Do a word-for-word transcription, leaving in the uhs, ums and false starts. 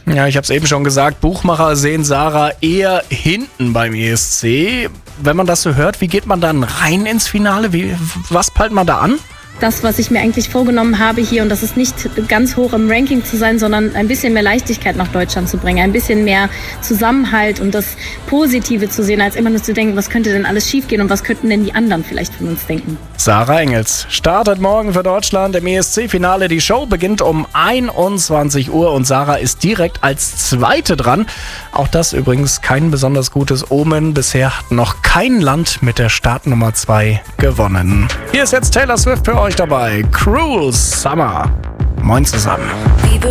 Ja, ich habe es eben schon gesagt, Buchmacher sehen Sarah eher hinten beim E S C. Wenn man das so hört, wie geht man dann rein ins Finale? Wie, was peilt man da an? Das, was ich mir eigentlich vorgenommen habe hier, und das ist nicht ganz hoch im Ranking zu sein, sondern ein bisschen mehr Leichtigkeit nach Deutschland zu bringen, ein bisschen mehr Zusammenhalt und das Positive zu sehen, als immer nur zu denken, was könnte denn alles schiefgehen und was könnten denn die anderen vielleicht von uns denken. Sarah Engels startet morgen für Deutschland im E S C-Finale. Die Show beginnt um einundzwanzig Uhr und Sarah ist direkt als Zweite dran. Auch das übrigens kein besonders gutes Omen. Bisher hat noch kein Land mit der Startnummer zwei gewonnen. Hier ist jetzt Taylor Swift für euch dabei. Cruel Summer. Moin zusammen.